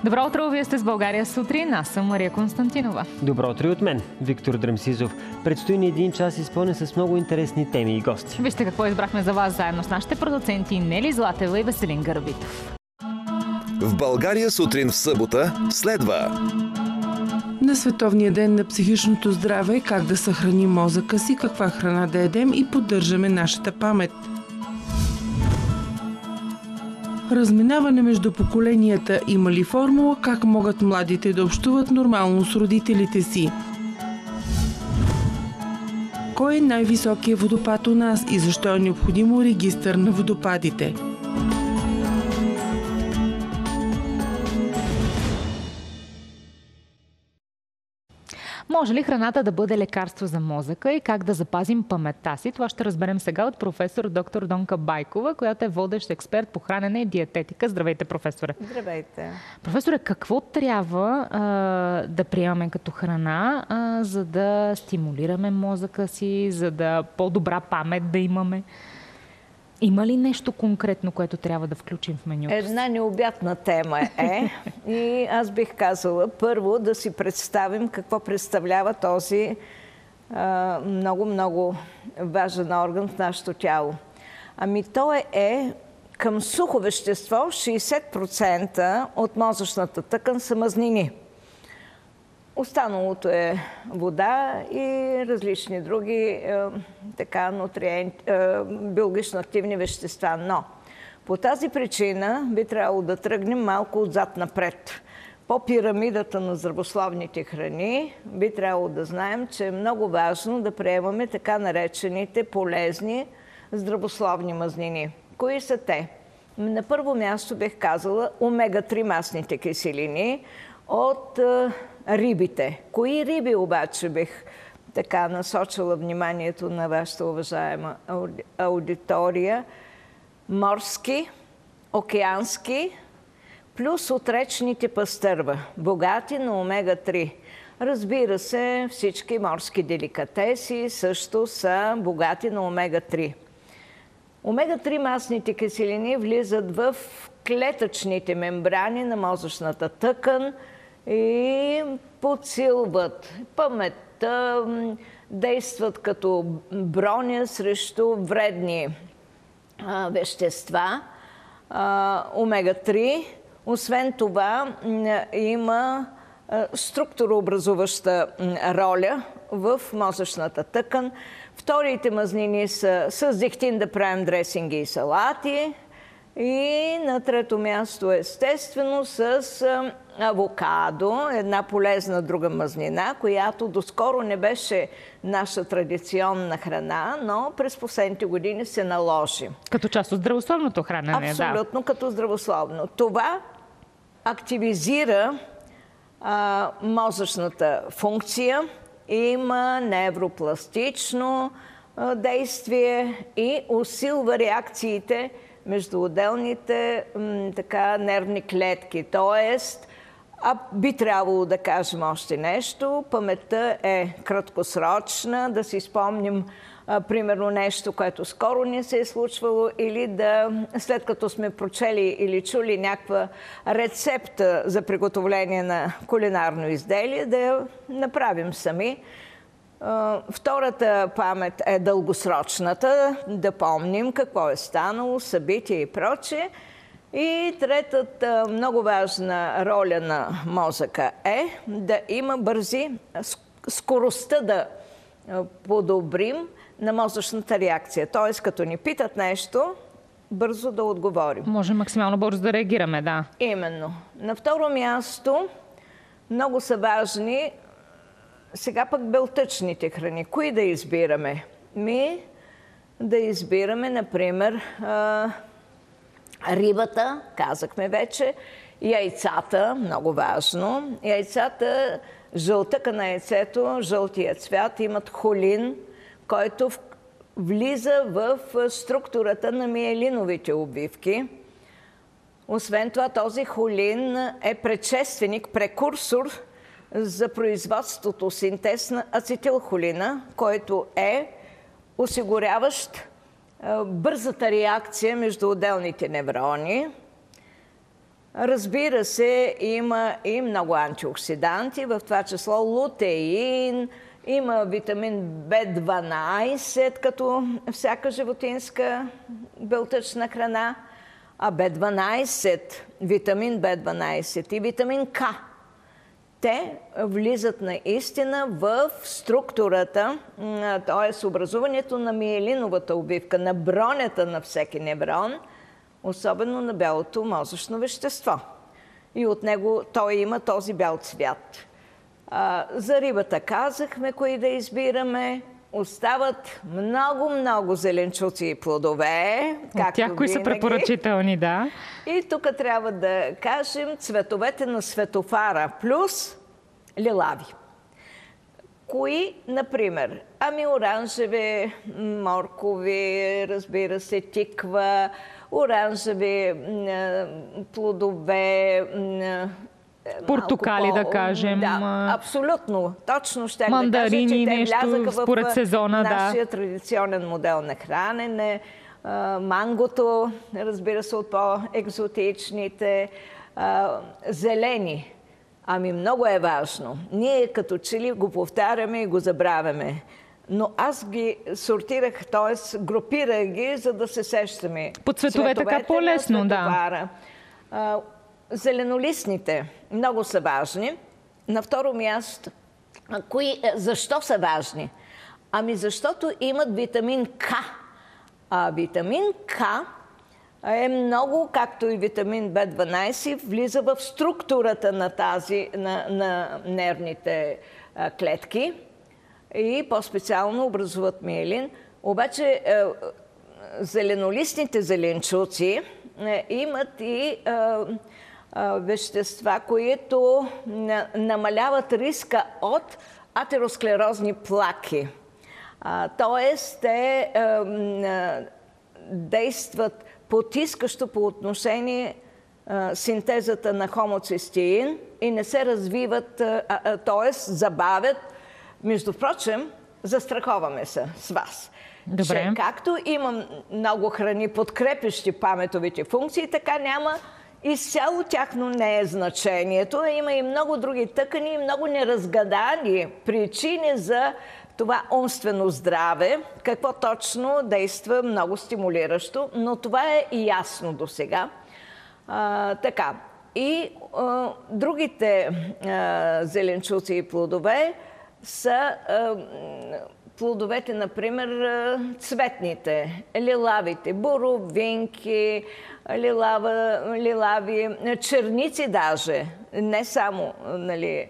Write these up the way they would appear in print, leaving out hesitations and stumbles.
Добро утро, вие сте с България сутрин. Аз съм Мария Константинова. Добро утро и от мен, Виктор Дремсизов. Предстои ни един час изпълнен с много интересни теми и гости. Вижте какво избрахме за вас заедно с нашите продуценти Нели Златева и Веселин Гърбитов. В България сутрин в събота следва на Световния ден на психичното здраве, как да съхраним мозъка си, каква храна да едем и поддържаме нашата памет. Разминаване между поколенията има ли формула, как могат младите да общуват нормално с родителите си? Кой е най-високият водопад у нас и защо е необходимо регистър на водопадите? Може ли храната да бъде лекарство за мозъка и как да запазим паметта си? Това ще разберем сега от професор доктор Донка Байкова, която е водещ експерт по хранене и диететика. Здравейте, професоре! Здравейте! Професоре, какво трябва да приемаме като храна, за да стимулираме мозъка си, за да по-добра памет да имаме? Има ли нещо конкретно, което трябва да включим в менюто? Една необятна тема е и аз бих казала първо да си представим какво представлява този много важен орган в нашето тяло. Ами то е към сухо вещество 60% от мозъчната тъкан са мазнини. Останалото е вода и различни други биологично активни вещества. Но по тази причина би трябвало да тръгнем малко отзад напред. По пирамидата на здравословните храни би трябвало да знаем, че е много важно да приемаме така наречените полезни здравословни мазнини. Кои са те? На първо място бих казала омега-3 масните киселини от рибите. Кои риби обаче бих така насочила вниманието на вашата уважаема аудитория? Морски, океански, плюс от речните пастърва, богати на омега-3. Разбира се, всички морски деликатеси също са богати на омега-3. Омега-3 масните киселини влизат в клетъчните мембрани на мозъчната тъкан и подсилват паметта, действат като броня срещу вредни вещества, омега-3. Освен това има структурообразуваща роля в мозъчната тъкан. Вторите мазнини са с зехтин да правим дресинги и салати. И на трето място, естествено, с авокадо, една полезна друга мазнина, която доскоро не беше наша традиционна храна, но през последните години се наложи. Като част от здравословното хранене, абсолютно, да. Като здравословно. Това активизира мозъчната функция, има невропластично действие и усилва реакциите между отделните нервни клетки. Тоест, би трябвало да кажем още нещо. Паметта е краткосрочна, да си спомним примерно нещо, което скоро ни се е случвало, или след като сме прочели или чули някаква рецепта за приготовление на кулинарно изделие, да я направим сами. Втората памет е дългосрочната, да помним какво е станало, събития и прочее. И третата много важна роля на мозъка е да има скоростта да подобрим на мозъчната реакция. Т.е. като ни питат нещо, бързо да отговорим. Може максимално бързо да реагираме, да. Именно. На второ място много са важни сега пък белтъчните храни. Кои да избираме? Да избираме, например, рибата, казахме вече, яйцата, много важно. Яйцата, жълтъка на яйцето, жълтия цвят, имат холин, който влиза в структурата на миелиновите обвивки. Освен това, този холин е предшественик, прекурсор за производството синтез на ацетилхолина, който е осигуряващ бързата реакция между отделните неврони. Разбира се, има и много антиоксиданти, в това число лутеин, има витамин B12, като всяка животинска белтъчна храна, а B12, витамин B12 и витамин К, те влизат наистина в структурата, т.е. образуването на миелиновата обвивка, на бронята на всеки неврон, особено на бялото мозъчно вещество. И от него той има този бял цвят. За рибата казахме кои да избираме. Остават много зеленчуци и плодове. От тях кои са препоръчителни, да. И тук трябва да кажем цветовете на светофара плюс лилави. Кои, например? Ами оранжеви, моркови, разбира се, тиква, оранжеви плодове, портокали, да кажем. Да, абсолютно. Точно ще мандарини, да кажа, че те нещо влязаха според сезона, нашия традиционен модел на хранене. Мангото, разбира се, от по-екзотичните. Зелени. Ами много е важно. Ние като че ли го повтаряме и го забравяме. Но аз ги сортирах, т.е. групирах ги, за да се сещаме. По цветове така по-лесно, да. Зеленолистните много са важни. На второ място, защо са важни? Ами защото имат витамин К. А витамин К е много, както и витамин B12, влиза в структурата на нервните клетки и по-специално образуват миелин. Обаче зеленолистните зеленчуци имат и вещества, които намаляват риска от атеросклерозни плаки. Тоест, те действат потискащо по отношение синтезата на хомоцистеин и не се развиват, т.е. забавят. Между прочим, застраховаме се с вас. Добре. Че както има много храни, подкрепящи паметовите функции, така няма изцяло тяхно не е значението. Има и много други тъкани и много неразгадани причини за това умствено здраве, какво точно действа много стимулиращо, но това е и ясно до сега. Така. И другите зеленчуци и плодове са плодовете, например, цветните, лилавите, боровинки, лилави, черници даже, не само, нали,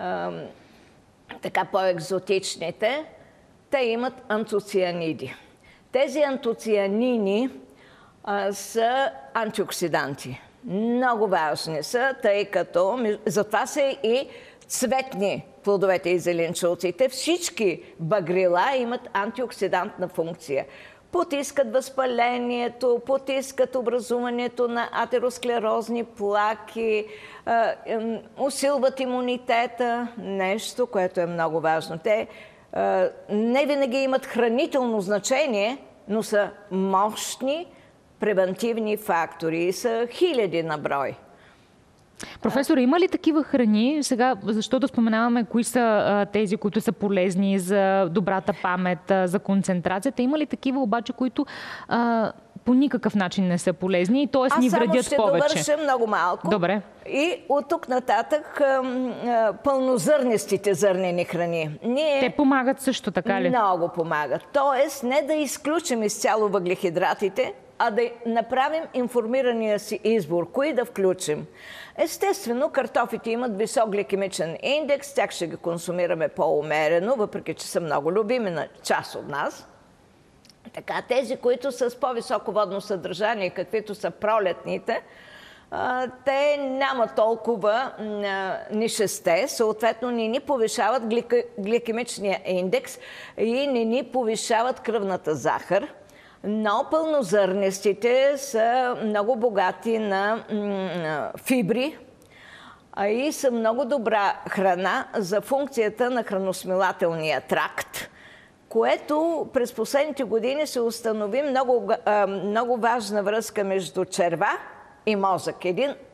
така по-екзотичните, те имат антоцианиди. Тези антоцианини са антиоксиданти. Много важни са, тъй като затова са и цветни плодовете и зеленчуците. Всички багрила имат антиоксидантна функция. Потискат възпалението, потискат образуването на атеросклерозни плаки, усилват имунитета, нещо, което е много важно. Те не винаги имат хранително значение, но са мощни превентивни фактори и са хиляди на брой. Професор, има ли такива храни, сега, защото споменаваме кои са тези, които са полезни за добрата памет, за концентрацията, има ли такива обаче, които по никакъв начин не са полезни и т.е. ни вредят повече? Аз само ще довърша много малко. Добре. И от тук нататък пълнозърнестите зърнени храни. Те помагат също, така ли? Много помагат. Тоест, не да изключим изцяло въглехидратите, а да направим информирания си избор, кои да включим. Естествено, картофите имат висок гликемичен индекс, тях ще ги консумираме по-умерено, въпреки че са много любими на част от нас. Така, тези, които са с по-високо водно съдържание, каквито са пролетните, те нямат толкова нишесте, съответно не ни повишават гликемичния индекс и не ни повишават кръвната захар. Но пълнозърнестите са много богати на фибри и са много добра храна за функцията на храносмилателния тракт, което през последните години се установи много важна връзка между черва и мозък. Един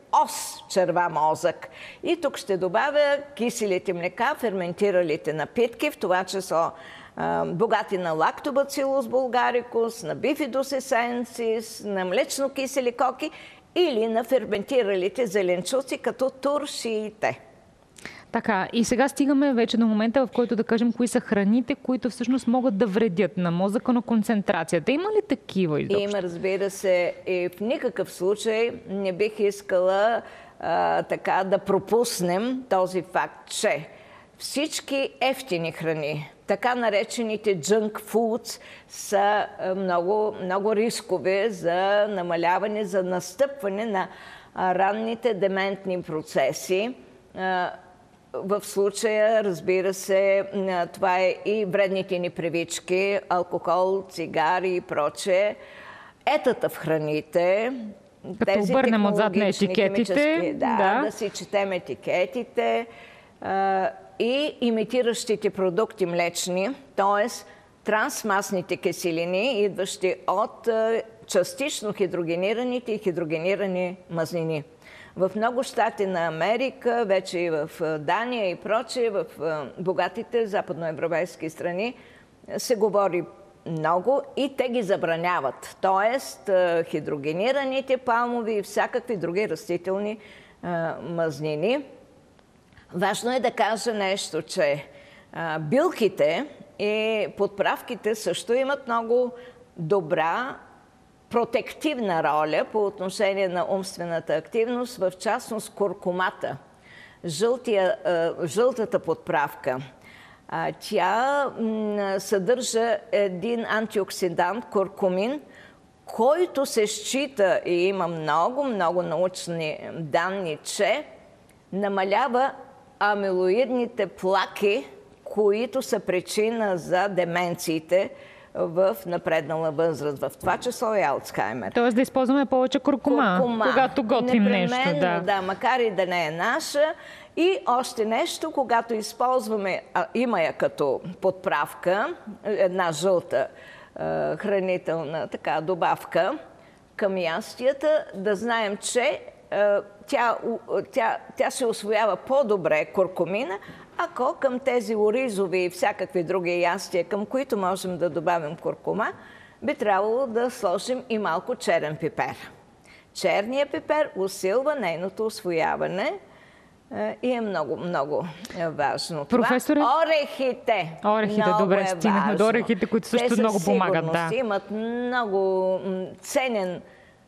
ос черва мозък. И тук ще добавя киселите млека, ферментиралите напитки, в това число богати на лактобацилус булгарикус, на бифидус есенсис, на млечно-кисели коки или на ферментиралите зеленчуци, като туршиите. Така, и сега стигаме вече до момента, в който да кажем кои са храните, които всъщност могат да вредят на мозъка, на концентрацията. Има ли такива изобщо? Има, разбира се. И в никакъв случай не бих искала така да пропуснем този факт, че всички евтини храни, така наречените junk foods, са много, много рискови за намаляване, за настъпване на ранните дементни процеси. В случая, разбира се, това е и вредните ни привички, алкохол, цигари и прочее. Етата в храните, като обърнем отзад на етикетите, да си четем етикетите и имитиращите продукти млечни, т.е. трансмасните киселини, идващи от частично хидрогенираните и хидрогенирани мазнини. В много щати на Америка, вече и в Дания и прочее, в богатите западноевропейски страни се говори много и те ги забраняват. Тоест, хидрогенираните палмови и всякакви други растителни мазнини. Важно е да кажа нещо, че билките и подправките също имат много добра протективна роля по отношение на умствената активност, в частност куркумата, жълтата подправка. Тя съдържа един антиоксидант, куркумин, който се счита и има много, много научни данни, че намалява амилоидните плаки, които са причина за деменциите в напреднала възраст, в това число и Алцхаймер. Тоест да използваме повече куркума, когато готвим нещо. Да, макар и да не е наша. И още нещо, когато използваме, има я като подправка, една жълта хранителна така добавка към ястията, да знаем, че тя се усвоява по-добре, куркумина, ако към тези оризови и всякакви други ястия, към които можем да добавим куркума, би трябвало да сложим и малко черен пипер. Черният пипер усилва нейното усвояване и е много, много важно. Професоре? Орехите. Орехите, добре, стигнахме до орехите, които също много помагат. Да. Имат много ценен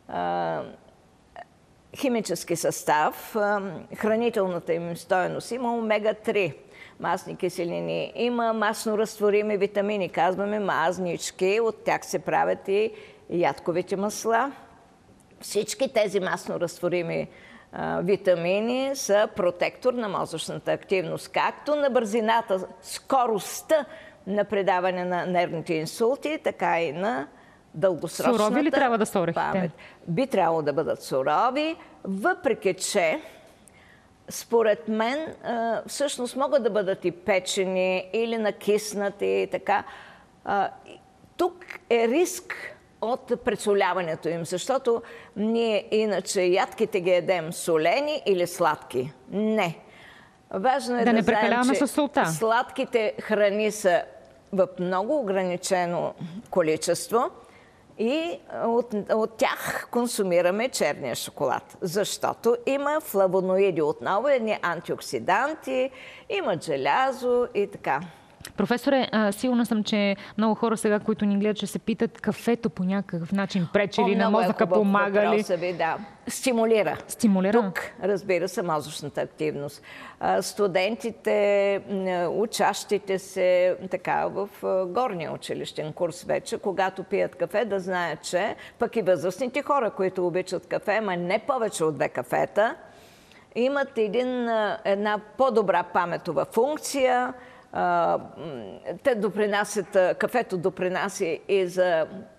химически състав, хранителната им стойност има омега-3 масни киселини, има масно разтворими витамини, казваме мазнички, от тях се правят и ядковите масла. Всички тези масно разтворими витамини са протектор на мозъчната активност, както на бързината, скоростта на предаване на нервните инсулти, така и на дългосрочната сурови ли трябва да са орехите? Памет. Би трябвало да бъдат сурови, въпреки че според мен всъщност могат да бъдат и печени или накиснати и така. Тук е риск от пресоляването им, защото ние иначе ядките ги едем солени или сладки. Не. Важно е да знаем, че сладките храни са в много ограничено количество и от тях консумираме черния шоколад. Защото има флавоноиди, отново едни антиоксиданти, има желязо и така. Професоре, сигурна съм, че много хора сега, които ни гледат, ще се питат кафето по някакъв начин пречи ли на мозъка, помага ли? Да. Стимулира. Стимулира? Тук, разбира се, мозъчната активност. Студентите, учащите се така в горния училищен курс вече, когато пият кафе, да знаят, че пък и възрастните хора, които обичат кафе, ама не повече от 2 кафета, имат една по-добра паметова функция. Те допринасят, кафето допринася и за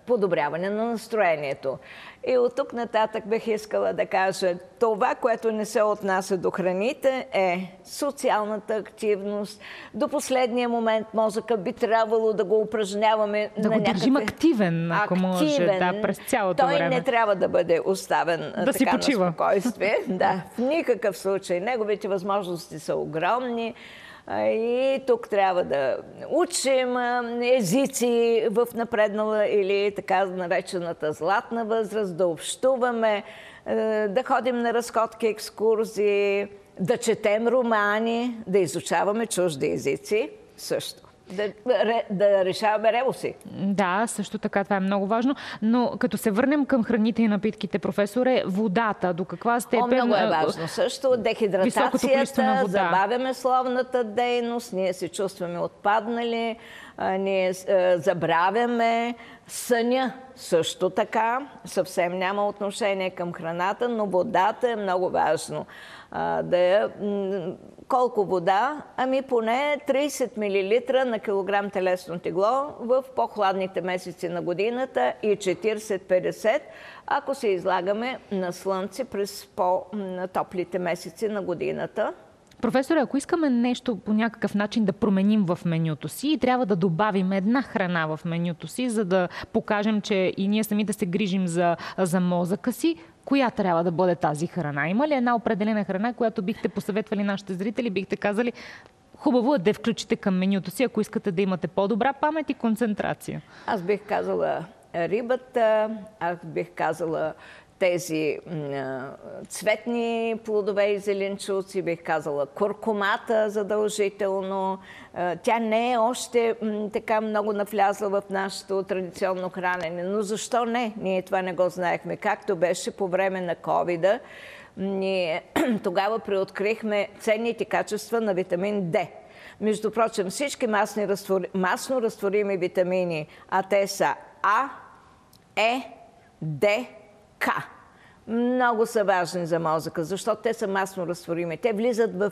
подобряване на настроението. И от тук нататък бих искала да кажа, това, което не се отнася до храните, е социалната активност. До последния момент мозъка би трябвало да го упражняваме да на го държим активен, ако може, да, през цялото време. Той не трябва да бъде оставен да си почива. На спокойствие. Да, в никакъв случай. Неговите възможности са огромни. И тук трябва да учим езици в напреднала или така наречената златна възраст, да общуваме, да ходим на разходки, екскурзии, да четем романи, да изучаваме чужди езици също. Да решаваме ребуси. Да, също така това е много важно. Но като се върнем към храните и напитките, професоре, водата, до каква степен... Много е важно също. Дехидратацията, забавяме словната дейност, ние се чувстваме отпаднали, ние забравяме съня също така. Съвсем няма отношение към храната, но водата е много важно. Колко вода? Ами поне 30 мл на килограм телесно тегло в по-хладните месеци на годината и 40-50, ако се излагаме на слънце през по-топлите месеци на годината. Професоре, ако искаме нещо по някакъв начин да променим в менюто си и трябва да добавим една храна в менюто си, за да покажем, че и ние самите се грижим за мозъка си, коя трябва да бъде тази храна? Има ли една определена храна, която бихте посъветвали нашите зрители, бихте казали, хубаво е да включите към менюто си, ако искате да имате по-добра памет и концентрация? Аз бих казала рибата, аз бих казала тези цветни плодове и зеленчуци, бих казала куркумата задължително. Тя не е още така много навлязла в нашето традиционно хранене, но защо не? Ние това не го знаехме. Както беше по време на ковида, ние тогава преоткрихме ценните качества на витамин D. Между прочим, всички масно разтворими витамини, а те са А, Е, Д, К. Много са важни за мозъка, защото те са масно разтворими. Те влизат в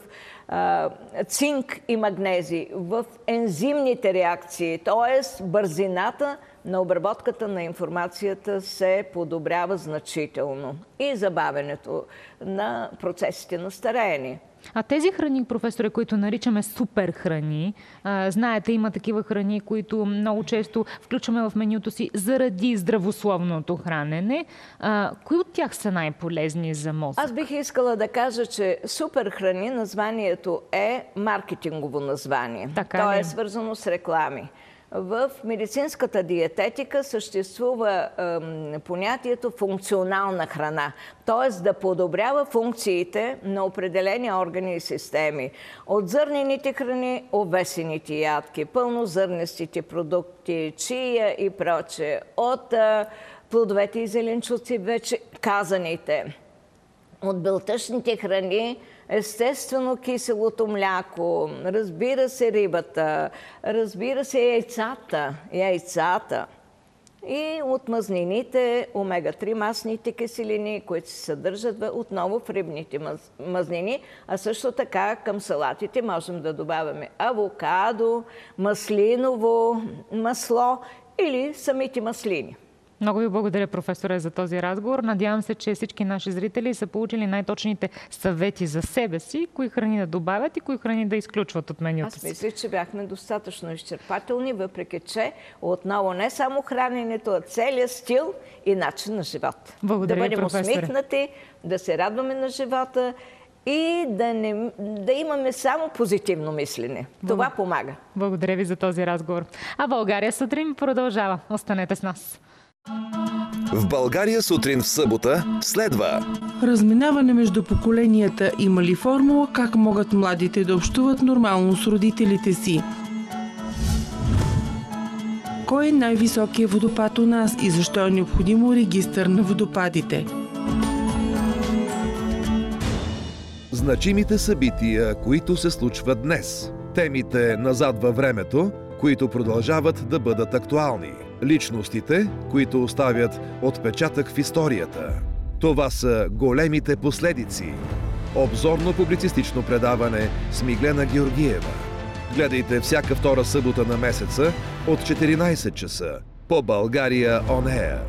цинк и магнези, в ензимните реакции, т.е. бързината на обработката на информацията се подобрява значително и забавянето на процесите на стареене. А тези храни, професоре, които наричаме супер храни, знаете, има такива храни, които много често включваме в менюто си заради здравословното хранене. Кои от тях са най-полезни за мозък? Аз бих искала да кажа, че супер храни, названието е маркетингово название. То е свързано с реклами. В медицинската диететика съществува понятието функционална храна, т.е. да подобрява функциите на определени органи и системи. От зърнените храни, обесените ядки, пълнозърнестите продукти, чия и прочее. От плодовете и зеленчуци, вече казаните. От белтъчните храни, естествено киселото мляко, разбира се рибата, разбира се яйцата. И от мазнините, омега-3 масните киселини, които се съдържат отново в рибните мазнини, а също така към салатите можем да добавяме авокадо, маслиново масло или самите маслини. Много ви благодаря, професоре, за този разговор. Надявам се, че всички наши зрители са получили най-точните съвети за себе си, кои храни да добавят и кои храни да изключват от менюто си. Аз мисля, че бяхме достатъчно изчерпателни, въпреки че отново не само храненето, а целият стил и начин на живот. Благодаря, да бъдем професоре. усмихнати, да се радваме на живота и да имаме само позитивно мислене. Това помага. Благодаря ви за този разговор. А България сутрин продължава. Останете с нас. В България сутрин в събота следва разминаване между поколенията. Има ли формула как могат младите да общуват нормално с родителите си? Кой е най-високият водопад у нас и защо е необходимо регистър на водопадите? значимите събития, които се случват днес. Темите назад във времето, които продължават да бъдат актуални. Личностите, които оставят отпечатък в историята. Това са големите последици. Обзорно-публицистично предаване с Миглена Георгиева. Гледайте всяка втора събота на месеца от 14 часа по България On Air.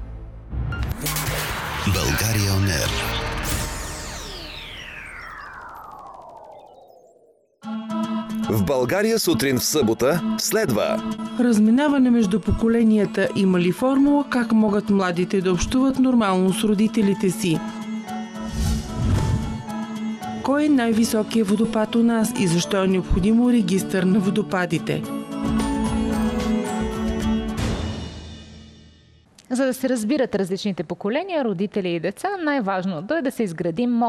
България On Air. В България сутрин в събота следва разминаване между поколенията. Има ли формула как могат младите да общуват нормално с родителите си? Кой е най-високият водопад у нас и защо е необходимо регистър на водопадите? За да се разбират различните поколения, родители и деца, най-важното е да се изгради